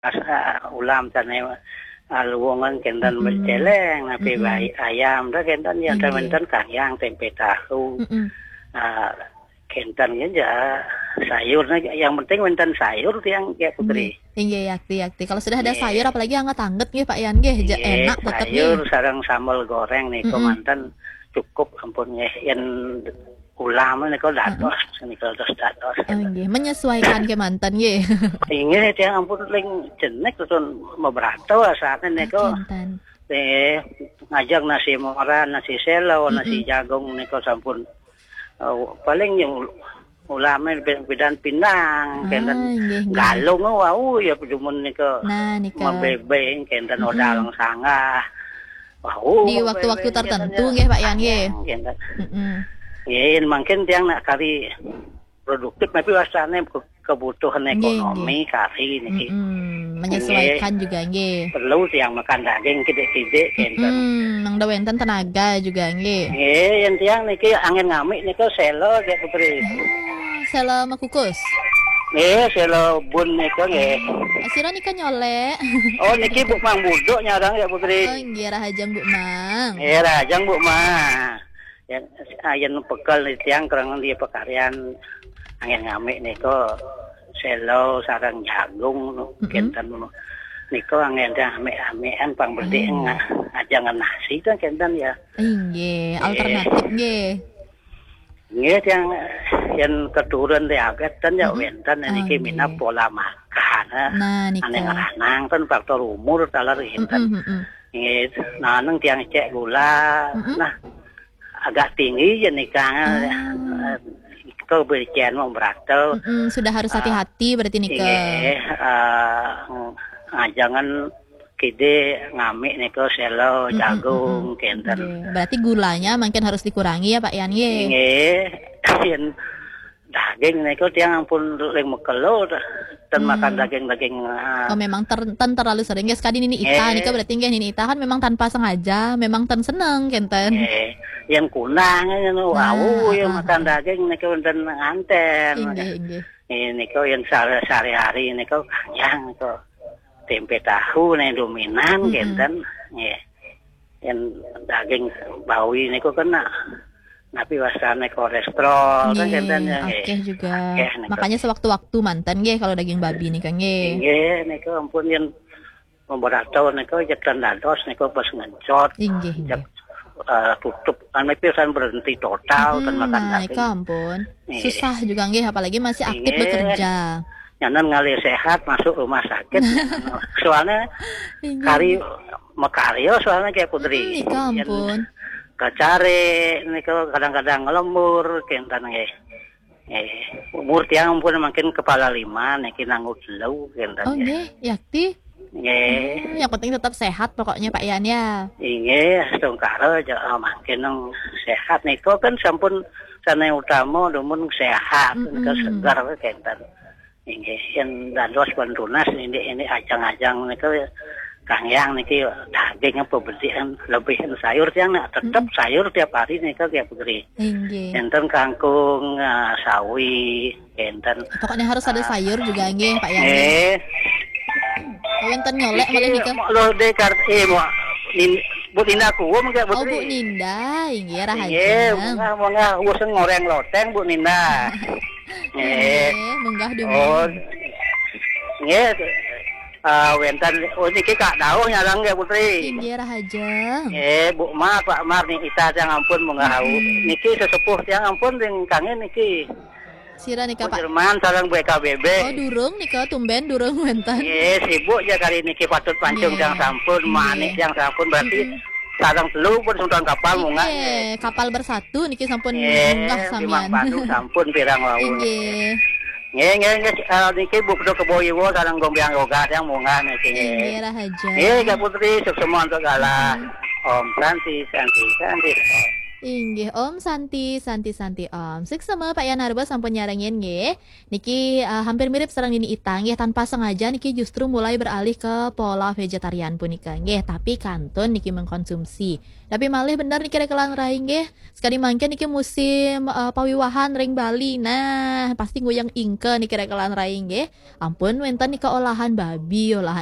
ulam tane luwungan kenten berceleng napi bayi ayam dah kenten yang kenten kayang tempe tahu kenten aja sayurnya yang penting kenten sayur yang kayak putri. Iya yakti. Kalau sudah ada sayur apalagi anget-anget nggih Pak Yan nggih enak tetep sayur sareng sambal goreng nih mantan cukup ampun nggih yen ulam niku dados niku dados. Menyesuaikan ke mantan nggih. Inggih teh ampun ling jenek terus meberato asane niku. Ngajak nasi mora, nasi selo, nasi jagung niku sampun paling yang ulama bidan pinang kenten galung wau ya pedumun niku. Mabebeng kenten odalang sangah. Wau. Di waktu-waktu tertentu nggih Pak Yan nggih. Ya, mungkin tiang nak kari produktif, tapi wasane kebutuhan ekonomi kari niki. Menyesuaikan juga nggih. Perlu tiang makan daging kide-kide kenten. Nang dawenten tenaga juga nggih. Nggih, yen tiang niki angin ngamik niku selo nggih Putri. Selo makukus. Nggih, selo bun niku nggih. Asira nika nyolek. Oh, niki Bu Mang Buduk nyarang ya Putri. Oh, nggih rahajang Bu Mang. Nggih, rahajang Bu Mang. Yen bekal tiang kerang dia pekaryan angin ngamik niko selo sarang jagung kenten niko angin ngamik-ngamikan pang beli ngajangan nasi kan kenten ya. Nggih, alternatif nggih. Nggih tiang yen keturun diabetes kan ya wenten niki minat pola makan. Ane ngeranang kan faktor umur talar enten. Nggih, naneng tiang cek gula. Nah agak tinggi jenikah kau bercian mau beratel sudah harus hati-hati berarti nika jangan kide ngamik niko selo jagung kenten berarti gulanya mungkin harus dikurangi ya Pak Yan nggih daging niko tiang ampun ling mekelo dan makan daging-daging memang terlalu sering ya sekali nini ita nika berarti nggih nini ita kan memang tanpa sengaja memang seneng kenten yang kunang wau yang makan daging niku wonten nganten. Niku yang sehari-hari niku kayang niku tempe tahu nih dominan kenten nggih. Yang daging bawi niku kena tapi wasane kolesterol kan kenten akeh juga. Makanya sewaktu-waktu mantan nggih kalau daging babi nika nggih. Nggih niku ampun yen memberato niku jekan dados niku pas ngencot. Tutup kan pisan berhenti total kan makan daging. Ampun. Susah juga nggih apalagi masih aktif bekerja. Nyanan ngali sehat masuk rumah sakit. Soalnya kari mekario soalnya kayak Putri. Ampun. Kacare niku kadang-kadang ngelembur kenten nggih. Umur tiang ampun makin kepala 5 niki nanggut leu kenten. Oh nggih, yakti. Yang penting tetap sehat pokoknya Pak Yan ya. Nggih, sungkara makin sehat niku kan sampun sane utama dumun sehat niku segar kenten. Nggih, yen dados pentunas ini ajang-ajang niku Kang Yang niki daging apa bersihan lebihan sayur tiang tetap sayur tiap hari niku kayak Putri. Nggih. Enten kangkung, sawi, enten. Pokoknya harus ada sayur juga nggih Pak Yan. Wenten nyolek malah nikah. Lo dekar Bu Ninda kuwum enggak Putri? Oh Bu Ninda, nggih rahajang. Nggih, munggah useng ngoreng loteng Bu Ninda. Munggah demi. Oh. Nggih. Wenten niki Kak Dauh nyarang nggih Putri. Nggih rahajang. Bu Ma Pak Mar nih ita yang ampun munggah niki sesepuh yang ampun ring kangen niki. Sira nika Pak. Jerman sareng BKBB. Oh durung nika tumben durung wenten. Sibuk ya kali niki patut pancung yang sampun manik yang sampun berarti sareng telu pun suntan kapal munggah. Kapal bersatu niki sampun munggah samian. Nggih, sampun pirang wau. Nggih. Nggih niki Bu Keboyiwo sareng Gombyang Yoga yang munggah niki. Nggih rahajang. Nggih Kak Putri semua untuk galah. Om Santi. Inggih, Om Santi, Santi Om. Suksema Pak Yanarba sampun nyarengin nggih. Niki hampir mirip sareng Nini Ita nggih, tanpa sengaja niki justru mulai beralih ke pola vegetarian punika nggih, tapi kantun niki mengkonsumsi. Tapi malih bener niki rek kelang rai nggih. Sekali mangke niki musim pawiwahan ring Bali. Nah, pasti goyang ingke niki rek kelang rai nggih. Ampun wenten nika olahan babi, olahan